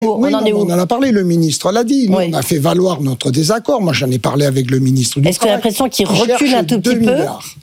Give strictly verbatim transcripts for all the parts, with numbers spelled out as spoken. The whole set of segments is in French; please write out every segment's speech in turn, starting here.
Oui, on en est où ? On en a parlé, le ministre l'a dit. Nous, oui. on a fait valoir notre désaccord. Moi, j'en ai parlé avec le ministre du Est-ce que l'impression qu'il recule un tout petit peu ?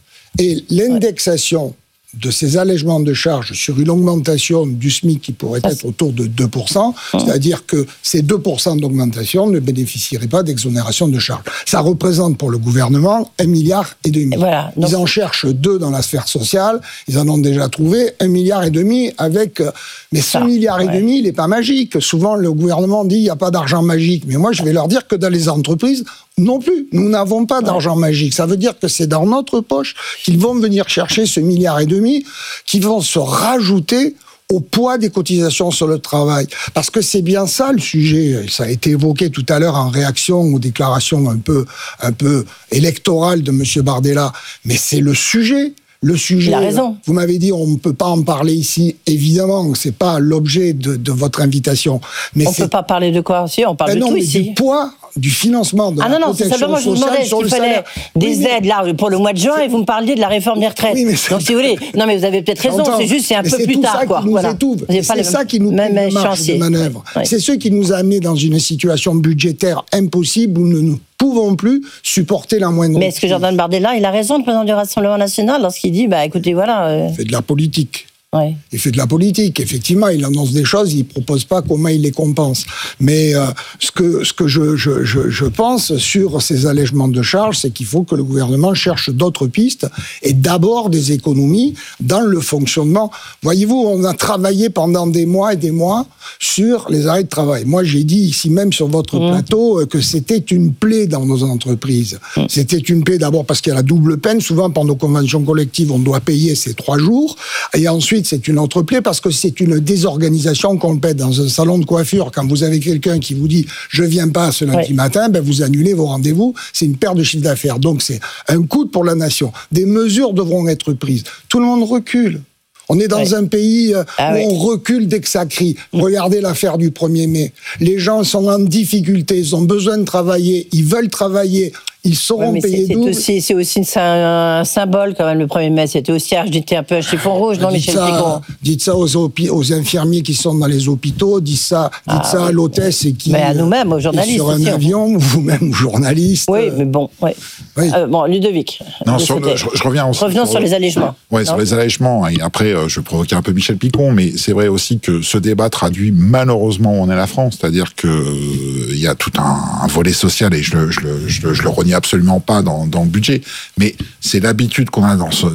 Et l'indexation de ces allègements de charges sur une augmentation du SMIC qui pourrait ça, être autour de deux pour cent, mmh. c'est-à-dire que ces deux pour cent d'augmentation ne bénéficieraient pas d'exonération de charges. Ça représente pour le gouvernement un milliard et demi. Voilà, donc... Ils en cherchent deux dans la sphère sociale, ils en ont déjà trouvé un milliard et demi avec... Mais ce ça, milliard et ouais. demi, il n'est pas magique. Souvent, le gouvernement dit qu'il n'y a pas d'argent magique. Mais moi, je vais leur dire que dans les entreprises, non plus. Nous n'avons pas d'argent ouais. magique. Ça veut dire que c'est dans notre poche qu'ils vont venir chercher ce milliard et demi, qui vont se rajouter au poids des cotisations sur le travail. Parce que c'est bien ça le sujet. Ça a été évoqué tout à l'heure en réaction aux déclarations un peu, un peu électorales de M. Bardella. Mais c'est le sujet. Le sujet, il a raison. Vous m'avez dit, on ne peut pas en parler ici. Évidemment, c'est pas l'objet de, de votre invitation. Mais on ne peut pas parler de quoi aussi, on parle ben de non, tout mais ici. Du poids du financement de ah la non, non, protection sociale. Ah non, non, c'est simplement, je vous demandais qu'il fallait des aides là pour le mois de juin et vous me parliez de la réforme des retraites. Oui, mais donc si vous voulez, non mais vous avez peut-être raison, c'est juste, c'est un mais peu c'est plus tard. Quoi. Voilà. C'est ça, ça qui nous même trouve marge de manœuvre. Oui. C'est ce qui nous a amenés dans une situation budgétaire impossible où nous ne pouvons plus supporter la moindre. Mais est-ce que Jordan Bardella, il a raison, le président du Rassemblement national, lorsqu'il dit, bah écoutez, voilà. Euh... Il fait de la politique. Ouais. Il fait de la politique, effectivement, il annonce des choses, il ne propose pas comment il les compense. Mais euh, ce que, ce que je, je, je, je pense sur ces allègements de charges, c'est qu'il faut que le gouvernement cherche d'autres pistes et d'abord des économies dans le fonctionnement. Voyez-vous, on a travaillé pendant des mois et des mois sur les arrêts de travail. Moi, j'ai dit ici même sur votre mmh. plateau que c'était une plaie dans nos entreprises. Mmh. C'était une plaie d'abord parce qu'il y a la double peine. Souvent, pour nos conventions collectives, on doit payer ces trois jours. Et ensuite, c'est une autre plaie parce que c'est une désorganisation complète. Dans un salon de coiffure, quand vous avez quelqu'un qui vous dit « je viens pas ce lundi ouais. matin », ben vous annulez vos rendez-vous. C'est une perte de chiffre d'affaires. Donc, c'est un coût pour la nation. Des mesures devront être prises. Tout le monde recule. On est dans ouais. un pays ah où ouais. on recule dès que ça crie. Regardez l'affaire du premier mai. Les gens sont en difficulté, ils ont besoin de travailler, ils veulent travailler. Ils sauront ouais, payer c'est, double. C'est aussi, c'est aussi un, un symbole quand même, le premier mai. C'était aussi, j'étais un peu à chiffon rouge, non, Michel Picon. Dites ça aux, aux infirmiers qui sont dans les hôpitaux, dites ça, dites ah, ça oui. à l'hôtesse et qui... Mais à nous-mêmes, aux journalistes. Sur un aussi, avion, ou vous-même, journaliste. Oui, mais bon, ouais. oui. Euh, bon, Ludovic. Non, sur le, je, je reviens aussi Revenons sur, sur les allègements. Oui, sur les allègements. Et après, euh, je vais provoquer un peu Michel Picon, mais c'est vrai aussi que ce débat traduit malheureusement où on est la France. C'est-à-dire qu'il euh, y a tout un, un volet social, et je le, je le, je le, je le renie absolument pas dans, dans le budget, mais c'est l'habitude qu'on a dans ce,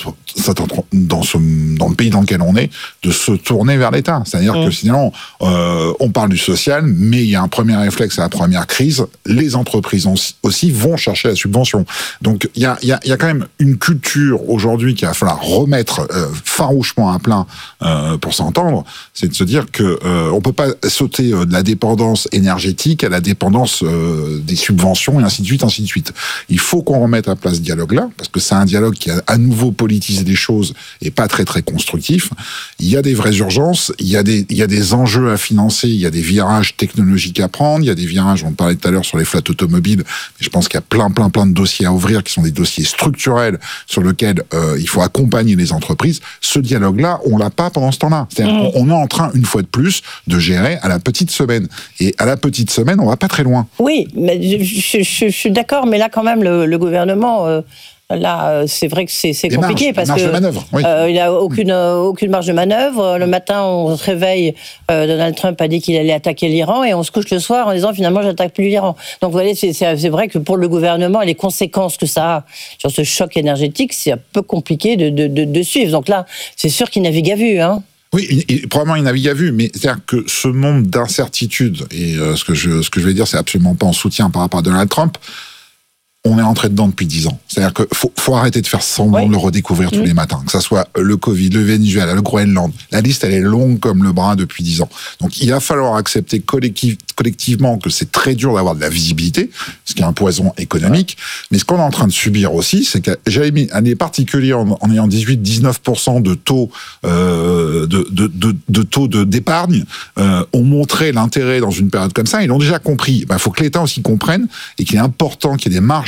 dans ce dans le pays dans lequel on est de se tourner vers l'État. C'est-à-dire mmh. que sinon, euh, on parle du social, mais il y a un premier réflexe à la première crise. Les entreprises aussi vont chercher la subvention. Donc il y a il y a il y a quand même une culture aujourd'hui qu'il va falloir remettre euh, farouchement à plein euh, pour s'entendre. C'est de se dire que euh, on peut pas sauter euh, de la dépendance énergétique à la dépendance euh, des subventions et ainsi de suite, ainsi de suite. Il faut qu'on remette à place ce dialogue-là, parce que c'est un dialogue qui a à nouveau politisé des choses et pas très très constructif. Il y a des vraies urgences, il y a des, il y a des enjeux à financer, il y a des virages technologiques à prendre, il y a des virages, on parlait tout à l'heure sur les flottes automobiles, mais je pense qu'il y a plein plein plein de dossiers à ouvrir qui sont des dossiers structurels sur lesquels euh, il faut accompagner les entreprises. Ce dialogue-là, on l'a pas pendant ce temps-là. C'est-à-dire mmh. qu'on est en train, une fois de plus, de gérer à la petite semaine. Et à la petite semaine, on va pas très loin. Oui, mais je, je, je, je suis d'accord, mais là quand même le, le gouvernement, euh, là c'est vrai que c'est, c'est compliqué marges, parce que de manœuvre, oui. euh, il a aucune euh, aucune marge de manœuvre. Le matin on se réveille, euh, Donald Trump a dit qu'il allait attaquer l'Iran et on se couche le soir en disant finalement j'attaque plus l'Iran. Donc vous voyez, c'est, c'est, c'est vrai que pour le gouvernement et les conséquences que ça a sur ce choc énergétique, c'est un peu compliqué de de, de, de suivre. Donc là, c'est sûr qu'il navigue à vue, hein. Oui, il, il, probablement il navigue à vue, mais c'est-à-dire que ce monde d'incertitudes, et euh, ce que je ce que je vais dire, c'est absolument pas en soutien par rapport à Donald Trump. On est entré dedans depuis dix ans. C'est-à-dire qu'il faut, faut arrêter de faire semblant oui. de le redécouvrir tous mmh. les matins. Que ça soit le Covid, le Venezuela, le Groenland. La liste, elle est longue comme le bras depuis dix ans. Donc, il va falloir accepter collectif, collectivement que c'est très dur d'avoir de la visibilité, ce qui est un poison économique. Mais ce qu'on est en train de subir aussi, c'est que j'avais mis un des particuliers en, en ayant dix-huit à dix-neuf pour cent de taux, euh, de, de, de, de taux de, d'épargne, euh, ont montré l'intérêt dans une période comme ça. Ils l'ont déjà compris. Il bah, faut que l'État aussi comprenne et qu'il est important qu'il y ait des marges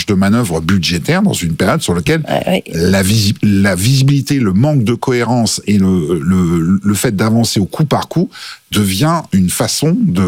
de manœuvre budgétaire dans une période sur laquelle ouais, ouais. La, visi- la visibilité, le manque de cohérence et le, le, le fait d'avancer au coup par coup devient une façon de